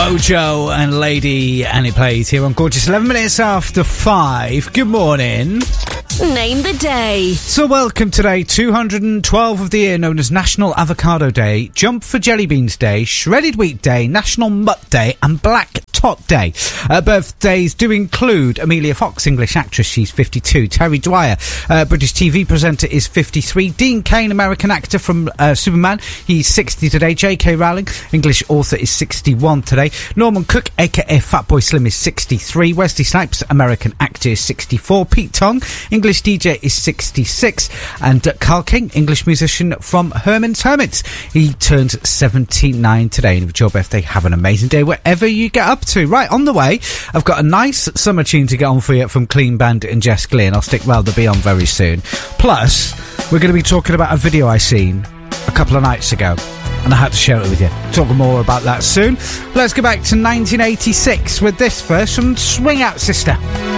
Mojo and Lady Annie plays here on Gorgeous 11 minutes after 5. Good morning. Name the day. So welcome today, 212 of the year, known as National Avocado Day, Jump for Jelly Beans Day, Shredded Wheat Day, National Mutt Day and Black Tot Day. Birthdays do include Amelia Fox, English actress, she's 52. Terry Dwyer, British TV presenter, is 53. Dean Cain, American actor from Superman, he's 60 today. J.K. Rowling, English author, is 61 today. Norman Cook, aka Fatboy Slim, is 63. Wesley Snipes, American actor, is 64. Pete Tong, English DJ, is 66. And Carl King, English musician from Herman's Hermits, he turns 79 today. And if it's your birthday, have an amazing day wherever you get up to. Right, on the way, I've got a nice summer tune to get on for you from Clean Bandit and Jess Glynn. I'll stick well, they'll be on very soon. Plus, we're going to be talking about a video I seen a couple of nights ago, and I had to share it with you. Talk more about that soon. Let's go back to 1986 with this verse from Swing Out Sister.